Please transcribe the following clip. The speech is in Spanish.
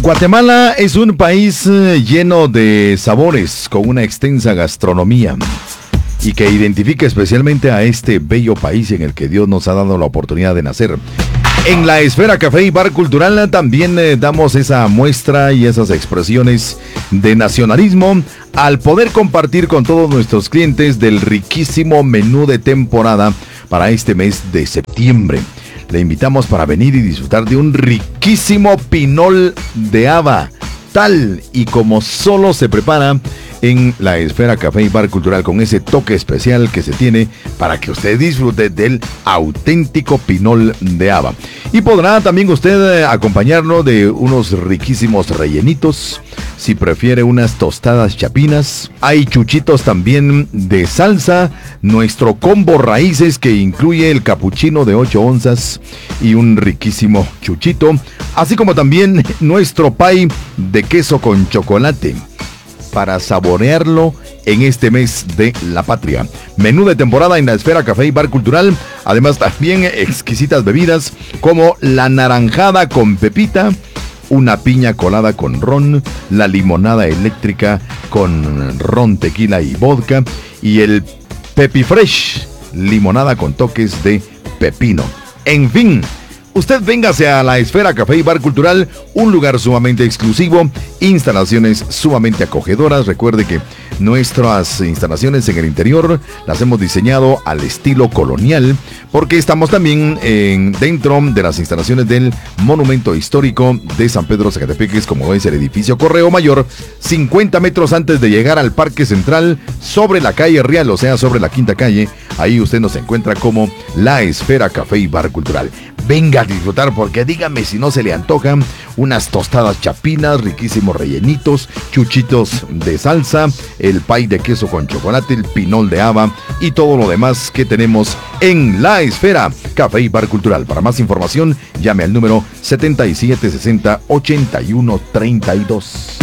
Guatemala es un país lleno de sabores, con una extensa gastronomía y que identifica especialmente a este bello país en el que Dios nos ha dado la oportunidad de nacer. En la Esfera Café y Bar Cultural también damos esa muestra y esas expresiones de nacionalismo al poder compartir con todos nuestros clientes del riquísimo menú de temporada para este mes de septiembre. Le invitamos para venir y disfrutar de un riquísimo pinol de haba, tal y como solo se prepara en la Esfera Café y Bar Cultural, con ese toque especial que se tiene para que usted disfrute del auténtico pinol de haba. Y podrá también usted acompañarlo de unos riquísimos rellenitos, si prefiere unas tostadas chapinas. Hay chuchitos también de salsa, nuestro combo raíces que incluye el capuchino de 8 onzas y un riquísimo chuchito, así como también nuestro pay de queso con chocolate, para saborearlo en este mes de la patria. Menú de temporada en la Esfera Café y Bar Cultural. Además también exquisitas bebidas como la naranjada con pepita, una piña colada con ron, la limonada eléctrica con ron, tequila y vodka, y el Pepi Fresh, limonada con toques de pepino. En fin, usted véngase a la Esfera Café y Bar Cultural, un lugar sumamente exclusivo, instalaciones sumamente acogedoras. Recuerde que nuestras instalaciones en el interior las hemos diseñado al estilo colonial, porque estamos también dentro de las instalaciones del Monumento Histórico de San Pedro Zacatepeques, como es el edificio Correo Mayor, 50 metros antes de llegar al Parque Central, sobre la calle Real, o sea, sobre la Quinta Calle. Ahí usted nos encuentra como la Esfera Café y Bar Cultural. Venga a disfrutar, porque dígame si no se le antojan unas tostadas chapinas, riquísimos rellenitos, chuchitos de salsa, el pay de queso con chocolate, el pinol de haba y todo lo demás que tenemos en la Esfera Café y Bar Cultural. Para más información, llame al número 7760-8132.